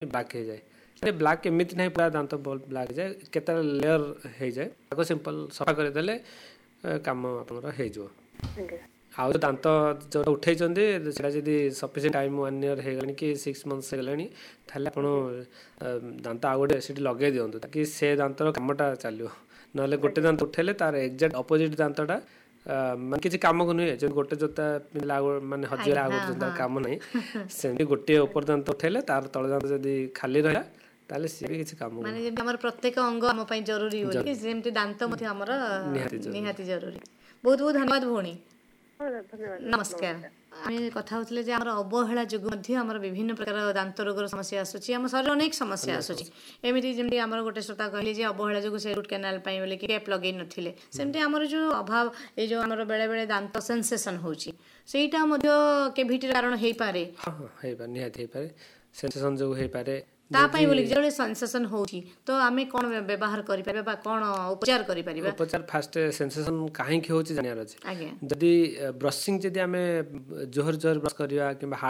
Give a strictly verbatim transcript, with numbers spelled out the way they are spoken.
Black हो जाए black एमती ना पूरा दांत ब्लैक जाए केत लेयर हो जाए सिंपल सफा करदेले काम हो आउ दांत जो उठे जदि सफिसीयंट टाइम वन इयर हो कि सिक्स मंथ्स होगा आप दांत आउ गोटे सीट लगे दिंतु ताकि से दांतर कमटा चलो ना गोटे दांत उठेले तार एक्जाक्ट अपोजिट दांतटा मैं किसी कम को नुहे जो गोटे जोता माने हजिरा आ गोटे जोता काम नहीं सेमती गोटे ऊपर दांत उठेले तार तल दांत जदि खाली रहा ताले सी भी किसी काम माने जे हमर प्रत्येक अंग हम पई जरूरी होय कि जेमती दांत मथे हमर निहाती जरूरी। बहुत बहुत धन्यवाद भौणी, नमस्कार। आम कथा होते जे आम अवहेला जो आम विभिन्न प्रकार दांत रोगर समस्या आसूची आम शरीर अनेक समस्या आसूची एमती जमी आम गोटे श्रोता कहले जे अवहेला जो से रूट कैनाल बोले कि कैप लगे नथिले सेमती आमर जो अभाव ये जो आम बेले बेले दांत सेंसेशन होची सेटा मध्य केभिटी कारण हेई पारे। हां हेई पारे निहाती हेई पारे सेंसेशन जो हेई पारे तापाई बोली जो सेंसेशन होची तो आमे कोन व्यवहार करि परबा बा कोन उपचार करि परबा। उपचार फास्ट सेंसेशन काहे कि होची जानियार अछि जदी ब्रशिंग जदी आमे जोहर जोहर ब्रश करिया कि